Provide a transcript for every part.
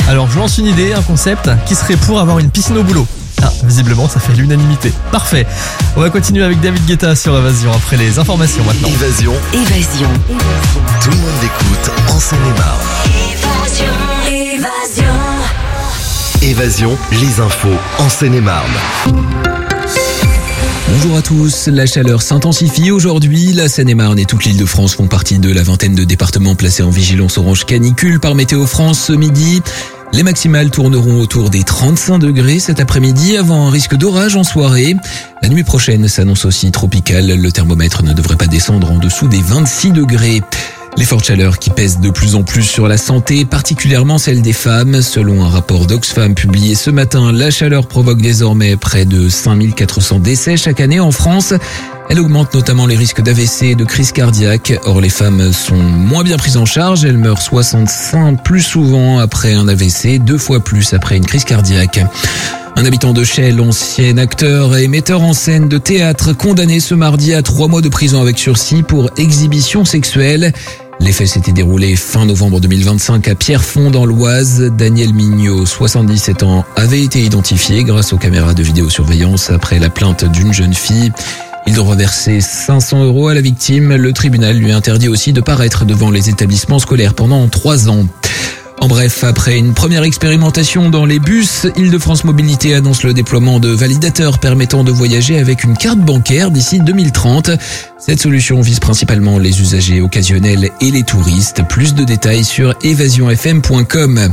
Alors je lance une idée, un concept qui serait pour avoir une piscine au boulot. Ah, visiblement ça fait l'unanimité. Parfait. On va continuer avec David Guetta sur Évasion après les informations maintenant. Évasion. Tout le monde l'écoute en Seine-et-Marne. Évasion, les infos en Seine-et-Marne. Bonjour à tous, la chaleur s'intensifie aujourd'hui. La Seine-et-Marne et toute l'Île-de-France font partie de la vingtaine de départements placés en vigilance orange canicule par Météo France ce midi. Les maximales tourneront autour des 35 degrés cet après-midi avant un risque d'orage en soirée. La nuit prochaine s'annonce aussi tropicale. Le thermomètre ne devrait pas descendre en dessous des 26 degrés. Les fortes chaleurs qui pèsent de plus en plus sur la santé, particulièrement celle des femmes. Selon un rapport d'Oxfam publié ce matin, la chaleur provoque désormais près de 5400 décès chaque année en France. Elle augmente notamment les risques d'AVC et de crise cardiaque. Or, les femmes sont moins bien prises en charge. Elles meurent 65 plus souvent après un AVC, 2 fois plus après une crise cardiaque. Un habitant de Chelles, ancien acteur et metteur en scène de théâtre, condamné ce mardi à 3 mois de prison avec sursis pour exhibition sexuelle. Les faits s'étaient déroulés fin novembre 2025 à Pierrefonds dans l'Oise. Daniel Mignot, 77 ans, avait été identifié grâce aux caméras de vidéosurveillance après la plainte d'une jeune fille. Il devra verser 500 € à la victime. Le tribunal lui interdit aussi de paraître devant les établissements scolaires pendant 3 ans. En bref, après une première expérimentation dans les bus, Île-de-France Mobilité annonce le déploiement de validateurs permettant de voyager avec une carte bancaire d'ici 2030. Cette solution vise principalement les usagers occasionnels et les touristes. Plus de détails sur evasionfm.com.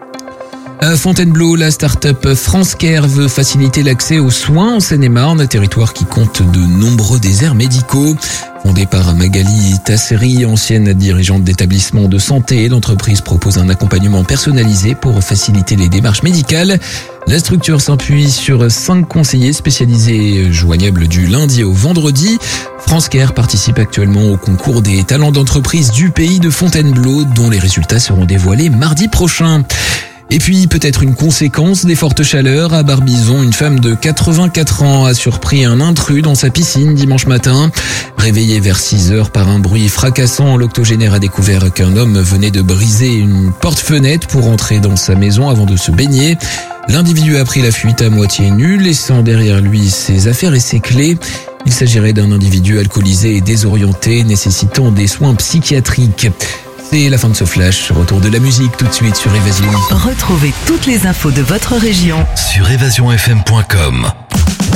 À Fontainebleau, la start-up FranceCare veut faciliter l'accès aux soins en Seine-et-Marne, territoire qui compte de nombreux déserts médicaux. Fondée par Magali Tasseri, ancienne dirigeante d'établissement de santé, l'entreprise propose un accompagnement personnalisé pour faciliter les démarches médicales. La structure s'appuie sur 5 conseillers spécialisés joignables du lundi au vendredi. FranceCare participe actuellement au concours des talents d'entreprise du pays de Fontainebleau, dont les résultats seront dévoilés mardi prochain. Et puis, peut-être une conséquence des fortes chaleurs. À Barbizon, une femme de 84 ans a surpris un intrus dans sa piscine dimanche matin. Réveillée vers 6 heures par un bruit fracassant, l'octogénaire a découvert qu'un homme venait de briser une porte-fenêtre pour entrer dans sa maison avant de se baigner. L'individu a pris la fuite à moitié nu, laissant derrière lui ses affaires et ses clés. Il s'agirait d'un individu alcoolisé et désorienté, nécessitant des soins psychiatriques. C'est la fin de ce flash. Retour de la musique tout de suite sur Évasion. Retrouvez toutes les infos de votre région sur évasionfm.com.